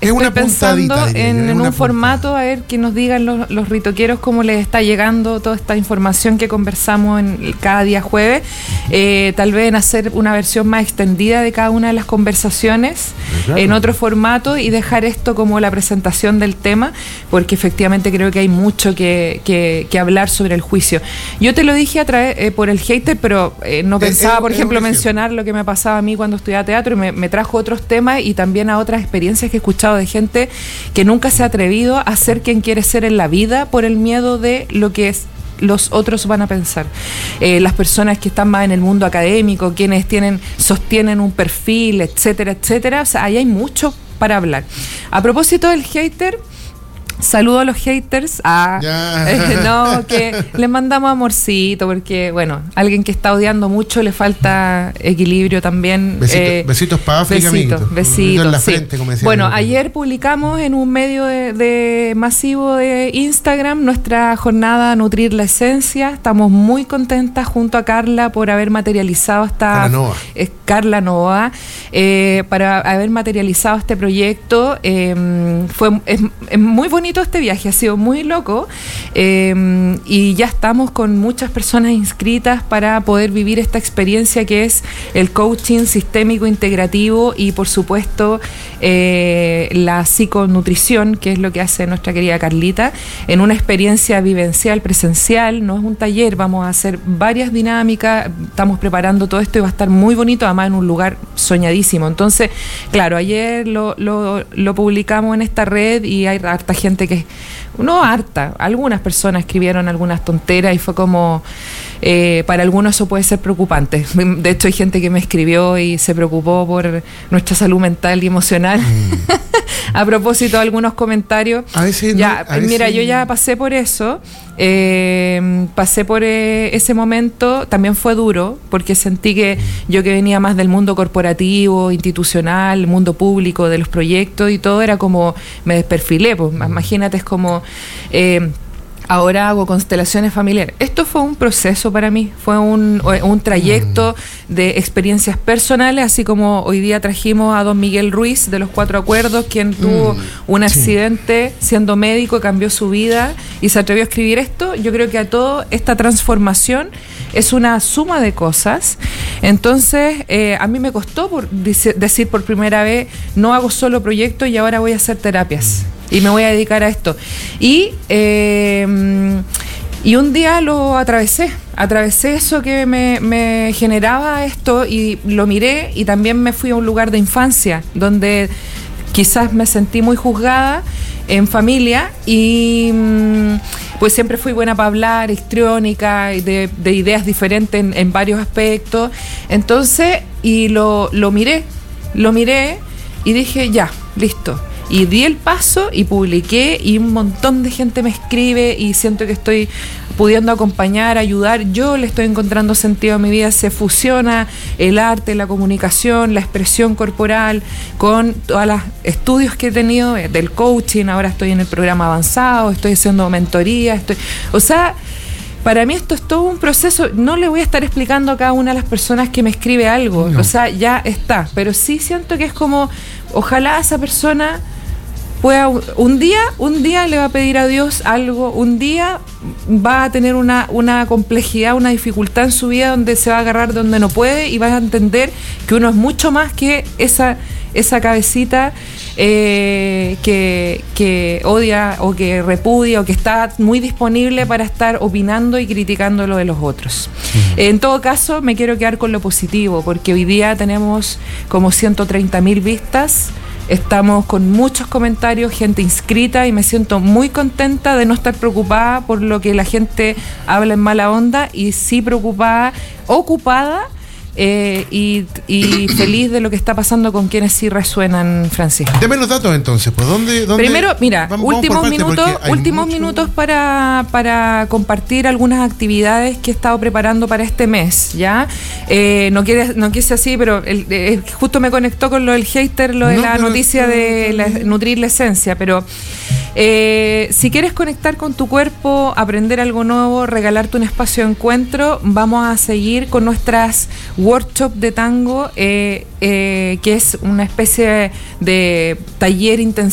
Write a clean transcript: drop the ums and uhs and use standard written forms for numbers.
estoy pensando en un formato, puntada. a ver que nos digan los ritoqueros cómo les está llegando toda esta información que conversamos cada día jueves. Tal vez en hacer una versión más extendida de cada una de las conversaciones, claro, en otro formato, y dejar esto como la presentación del tema, porque efectivamente creo que hay mucho que hablar sobre el juicio. Yo te lo dije a través por el hater, pero no pensaba, por ejemplo, mencionar lo que me pasaba a mí cuando estudiaba teatro, y me trajo otros temas y también a otras experiencias que he escuchado de gente que nunca se ha atrevido a ser quien quiere ser en la vida por el miedo de lo que es los otros van a pensar. Las personas que están más en el mundo académico, quienes sostienen un perfil, etcétera, etcétera. O sea, ahí hay mucho para hablar. A propósito del hater, saludo a los haters. No, que les mandamos amorcito, porque, bueno, alguien que está odiando mucho le falta equilibrio también. Besitos para África, besitos en la sí. frente, como decía. Bueno, ayer publicamos en un medio de masivo de Instagram nuestra jornada Nutrir la Esencia. Estamos muy contentas junto a Carla por haber materializado Carla Noa, para haber materializado este proyecto. Es muy bonito este viaje, ha sido muy loco, y ya estamos con muchas personas inscritas para poder vivir esta experiencia que es el coaching sistémico integrativo y, por supuesto, la psiconutrición, que es lo que hace nuestra querida Carlita, en una experiencia vivencial, presencial. No es un taller, vamos a hacer varias dinámicas, estamos preparando todo esto y va a estar muy bonito, además en un lugar soñadísimo. Entonces, claro, ayer lo publicamos en esta red y hay harta gente algunas personas escribieron algunas tonteras y fue como, para algunos eso puede ser preocupante. De hecho, hay gente que me escribió y se preocupó por nuestra salud mental y emocional. A propósito de algunos comentarios. Yo ya pasé por eso. Pasé por ese momento, también fue duro, porque sentí que yo, que venía más del mundo corporativo, institucional, mundo público, de los proyectos y todo, era como, me desperfilé, pues imagínate, es como... ahora hago constelaciones familiares. Esto fue un proceso para mí, fue un trayecto de experiencias personales, así como hoy día trajimos a don Miguel Ruiz de los 4 Acuerdos, quien tuvo un accidente siendo médico, cambió su vida y se atrevió a escribir esto. Yo creo que a toda esta transformación es una suma de cosas. Entonces, a mí me costó decir por primera vez, no hago solo proyectos y ahora voy a hacer terapias. Y me voy a dedicar a esto. Y un día lo atravesé eso que me generaba esto, y lo miré, y también me fui a un lugar de infancia donde quizás me sentí muy juzgada en familia, y pues siempre fui buena para hablar, histriónica, de ideas diferentes en varios aspectos. Entonces, y lo miré y dije, ya, listo. Y di el paso y publiqué, y un montón de gente me escribe y siento que estoy pudiendo acompañar, ayudar. Yo le estoy encontrando sentido a mi vida. Se fusiona el arte, la comunicación, la expresión corporal con todos los estudios que he tenido del coaching. Ahora estoy en el programa avanzado, estoy haciendo mentoría, para mí esto es todo un proceso. No le voy a estar explicando a cada una de las personas que me escribe algo, no. Ya está, pero sí siento que es como, ojalá esa persona pueda, un día le va a pedir a Dios algo, un día va a tener una complejidad, una dificultad en su vida donde se va a agarrar donde no puede, y va a entender que uno es mucho más que esa cabecita que odia o que repudia o que está muy disponible para estar opinando y criticando lo de los otros. En todo caso, me quiero quedar con lo positivo, porque hoy día tenemos como 130.000 vistas. Estamos con muchos comentarios, gente inscrita, y me siento muy contenta de no estar preocupada por lo que la gente habla en mala onda, y sí preocupada, ocupada, y feliz de lo que está pasando con quienes sí resuenan, Francisco. Deme los datos entonces, pues ¿dónde? Primero, mira, últimos minutos para compartir algunas actividades que he estado preparando para este mes, ¿ya? No quise así, pero justo me conectó con lo del hater, la noticia de Nutrir la Esencia, pero si quieres conectar con tu cuerpo, aprender algo nuevo, regalarte un espacio de encuentro, vamos a seguir con nuestras workshop de tango, que es una especie de taller intensivo